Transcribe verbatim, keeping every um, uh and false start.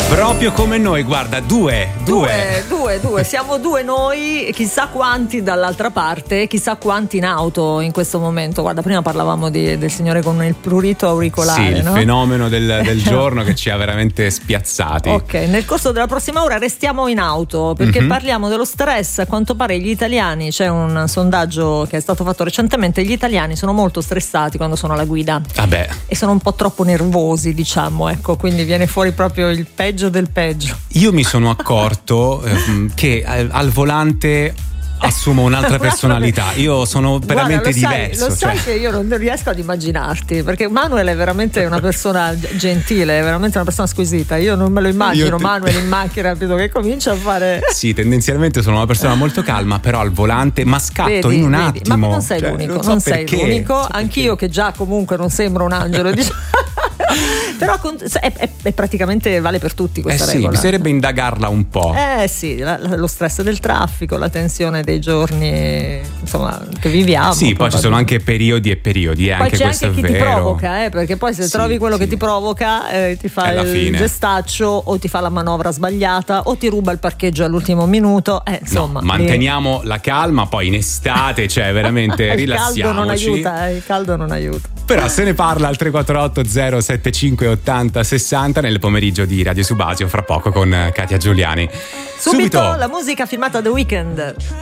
Proprio come noi, guarda, due, due, due, due, siamo due noi, chissà quanti dall'altra parte, chissà quanti in auto in questo momento. Guarda, prima parlavamo di, del signore con il prurito auricolare, sì, il no? fenomeno del, del giorno che ci ha veramente spiazzati. Ok, nel corso della prossima ora restiamo in auto perché mm-hmm. parliamo dello stress. A quanto pare gli italiani, c'è un sondaggio che è stato fatto recentemente, gli italiani sono molto stressati quando sono alla guida. Vabbè. E sono un po' troppo nervosi, diciamo, ecco, quindi viene fuori proprio il peggio del peggio. Io mi sono accorto ehm, che al, al volante assumo un'altra personalità. Io sono veramente Guarda, lo diverso. Sai, lo cioè. sai che io non riesco ad immaginarti, perché Manuel è veramente una persona gentile, è veramente una persona squisita. Io non me lo immagino te... Manuel in macchina rapido che comincia a fare. Sì, tendenzialmente sono una persona molto calma, però al volante ma scatto vedi, in un vedi. attimo. Ma non sei cioè, l'unico, non, so non sei perché, l'unico. non so Anch'io perché. che già comunque non sembro un angelo, diciamo. Però è, è, è praticamente vale per tutti questa eh sì, regola. Bisognerebbe indagarla un po'. Eh sì, la, lo stress del traffico, la tensione dei giorni, insomma, che viviamo. Sì, poi ci sono anche periodi e periodi, eh, poi anche c'è questo anche è chi vero. ti provoca, eh, perché poi se sì, trovi quello sì. che ti provoca, eh, ti fa Alla il fine. gestaccio o ti fa la manovra sbagliata o ti ruba il parcheggio all'ultimo minuto, eh, insomma. No, manteniamo lì. la calma, poi in estate, cioè veramente il rilassiamoci. Caldo non aiuta, eh, il caldo non aiuta. Però se ne parla al tre quattro otto zero sette cinque ottanta sessanta nel pomeriggio di Radio Subasio, fra poco con Katia Giuliani. Subito, Subito. La musica firmata The Weeknd.